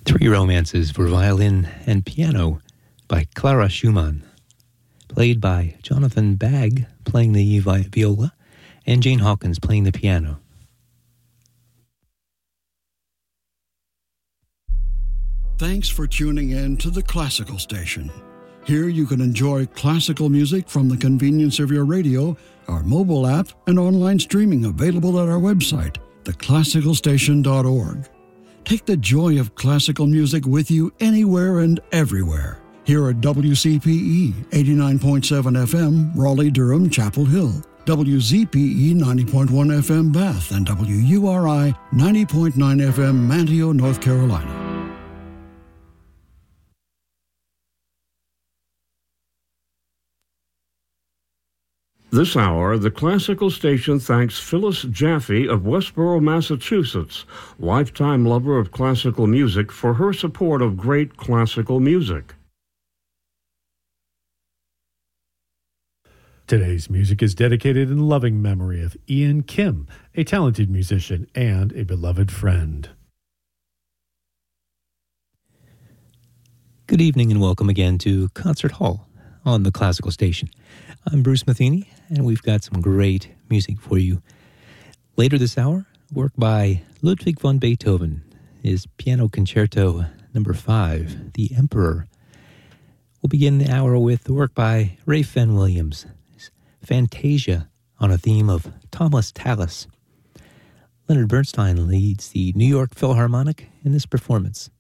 Three Romances for Violin and Piano by Clara Schumann, played by Jonathan Bagg playing the viola and Jane Hawkins playing the piano. Thanks for tuning in to the Classical Station. Here you can enjoy classical music from the convenience of your radio, our mobile app, and online streaming available at our website, theclassicalstation.org. Take the joy of classical music with you anywhere and everywhere. Here at WCPE 89.7 FM, Raleigh-Durham, Chapel Hill, WZPE 90.1 FM, Bath, and WURI 90.9 FM, Manteo, North Carolina. This hour, the Classical Station thanks Phyllis Jaffe of Westborough, Massachusetts, lifetime lover of classical music, for her support of great classical music. Today's music is dedicated in loving memory of Ian Kim, a talented musician and a beloved friend. Good evening and welcome again to Concert Hall on the Classical Station. I'm Bruce Matheny, and we've got some great music for you. Later this hour, work by Ludwig van Beethoven, his Piano Concerto No. 5, The Emperor. We'll begin the hour with the work by Ralph Vaughan Williams, his Fantasia on a theme of Thomas Tallis. Leonard Bernstein leads the New York Philharmonic in this performance.